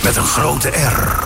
met een grote R.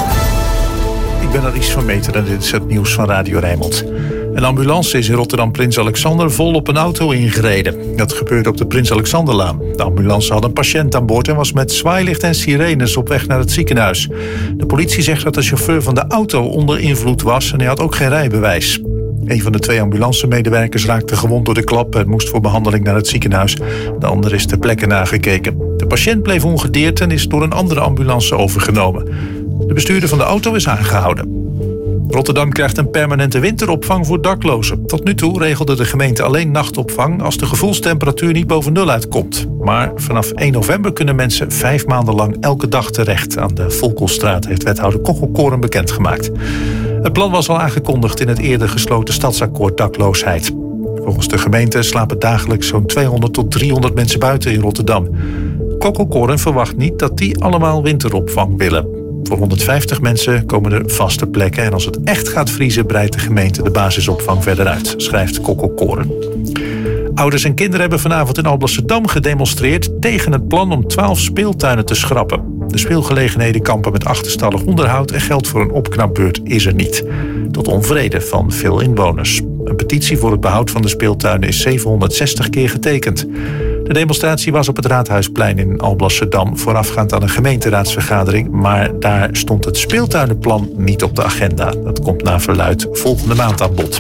Ik ben Aries van Meteren en dit is het nieuws van Radio Rijnmond. Een ambulance is in Rotterdam Prins Alexander vol op een auto ingereden. Dat gebeurde op de Prins Alexanderlaan. De ambulance had een patiënt aan boord en was met zwaailicht en sirenes op weg naar het ziekenhuis. De politie zegt dat de chauffeur van de auto onder invloed was en hij had ook geen rijbewijs. Een van de 2 ambulancemedewerkers raakte gewond door de klap en moest voor behandeling naar het ziekenhuis. De ander is ter plekke nagekeken. De patiënt bleef ongedeerd en is door een andere ambulance overgenomen. De bestuurder van de auto is aangehouden. Rotterdam krijgt een permanente winteropvang voor daklozen. Tot nu toe regelde de gemeente alleen nachtopvang als de gevoelstemperatuur niet boven 0 uitkomt. Maar vanaf 1 november kunnen mensen 5 maanden lang elke dag terecht aan de Volkelstraat, heeft wethouder Kokkelkoren bekendgemaakt. Het plan was al aangekondigd in het eerder gesloten stadsakkoord dakloosheid. Volgens de gemeente slapen dagelijks zo'n 200 tot 300 mensen buiten in Rotterdam. Kokkelkoren verwacht niet dat die allemaal winteropvang willen. Voor 150 mensen komen er vaste plekken en als het echt gaat vriezen breidt de gemeente de basisopvang verder uit, schrijft Kokkelkoren. Ouders en kinderen hebben vanavond in Alblasserdam gedemonstreerd tegen het plan om 12 speeltuinen te schrappen. De speelgelegenheden kampen met achterstallig onderhoud en geld voor een opknapbeurt is er niet. Tot onvrede van veel inwoners. Een petitie voor het behoud van de speeltuinen is 760 keer getekend. De demonstratie was op het Raadhuisplein in Alblasserdam voorafgaand aan een gemeenteraadsvergadering, maar daar stond het speeltuinenplan niet op de agenda. Dat komt naar verluidt volgende maand aan bod.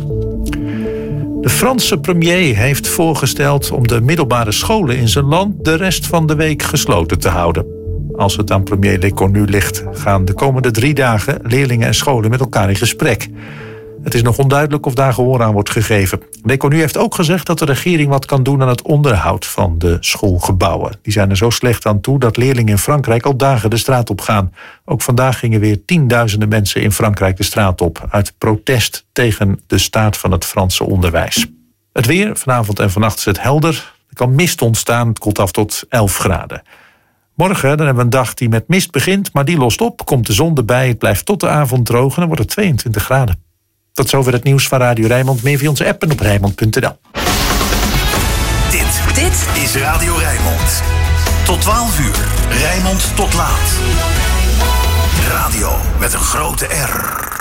De Franse premier heeft voorgesteld om de middelbare scholen in zijn land de rest van de week gesloten te houden. Als het aan premier Lecornu ligt, gaan de komende 3 dagen leerlingen en scholen met elkaar in gesprek. Het is nog onduidelijk of daar gehoor aan wordt gegeven. Lecornu heeft ook gezegd dat de regering wat kan doen aan het onderhoud van de schoolgebouwen. Die zijn er zo slecht aan toe dat leerlingen in Frankrijk al dagen de straat op gaan. Ook vandaag gingen weer tienduizenden mensen in Frankrijk de straat op uit protest tegen de staat van het Franse onderwijs. Het weer, vanavond en vannacht is het helder. Er kan mist ontstaan, het koelt af tot 11 graden. Morgen dan hebben we een dag die met mist begint, maar die lost op. Komt de zon erbij, het blijft tot de avond droog en dan wordt het 22 graden. Tot zover het nieuws van Radio Rijnmond. Meer via onze app en op Rijnmond.nl. Dit is Radio Rijnmond. Tot 12 uur. Rijnmond tot laat. Radio met een grote R.